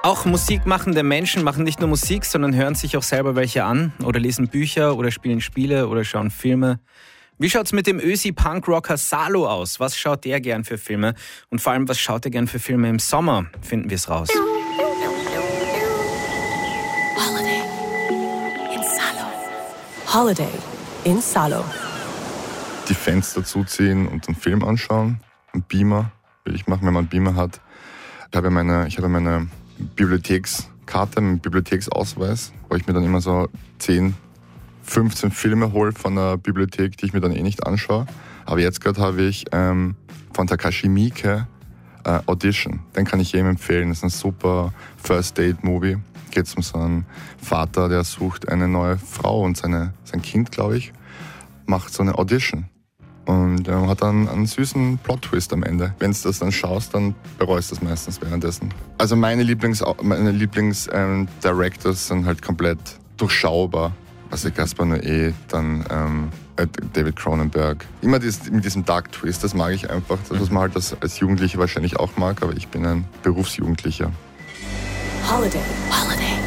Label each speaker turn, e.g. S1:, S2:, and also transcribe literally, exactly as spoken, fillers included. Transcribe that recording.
S1: Auch musikmachende Menschen machen nicht nur Musik, sondern hören sich auch selber welche an oder lesen Bücher oder spielen Spiele oder schauen Filme. Wie schaut's mit dem Ösi-Punkrocker Salo aus? Was schaut der gern für Filme? Und vor allem, was schaut er gern für Filme im Sommer? Finden wir es raus.
S2: Holiday in Salo. Holiday in Salo.
S3: Die Fenster zuziehen und einen Film anschauen. Einen Beamer will ich machen, wenn man einen Beamer hat. Ich habe meine, ich habe meine Bibliothekskarte, meinen Bibliotheksausweis, wo ich mir dann immer so zehn, fünfzehn Filme hole von der Bibliothek, die ich mir dann eh nicht anschaue. Aber jetzt gerade habe ich ähm, von Takashi Miike äh, Audition. Den kann ich jedem empfehlen. Das ist ein super First-Date-Movie. Geht um so einen Vater, der sucht eine neue Frau und seine, sein Kind, glaube ich, macht so eine Audition. Und er hat dann einen süßen Plot-Twist am Ende. Wenn du das dann schaust, dann bereust du das meistens währenddessen. Also meine Lieblings, meine Lieblings-Directors sind halt komplett durchschaubar. Also Gaspar Noé, dann ähm, David Cronenberg. Immer dies, mit diesem Dark Twist, das mag ich einfach. Das, was man halt als, als Jugendlicher wahrscheinlich auch mag, aber ich bin ein Berufsjugendlicher.
S2: Holiday. Holiday.